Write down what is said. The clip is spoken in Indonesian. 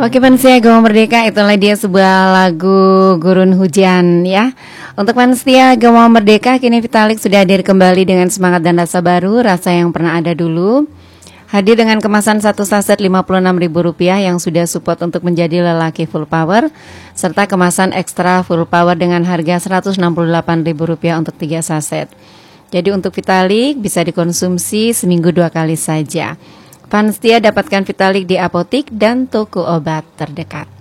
Oke Pansia Gawa Merdeka, itulah dia sebuah lagu Gurun Hujan ya. Untuk Pansia Gawa Merdeka, kini Vitalik sudah hadir kembali dengan semangat dan rasa baru, rasa yang pernah ada dulu. Hadir dengan kemasan satu saset Rp56.000 yang sudah support untuk menjadi lelaki full power, serta kemasan ekstra full power dengan harga Rp168.000 untuk 3 saset. Jadi untuk Vitalik bisa dikonsumsi seminggu 2 kali saja. Pansetia dapatkan Vitalik di apotik dan toko obat terdekat.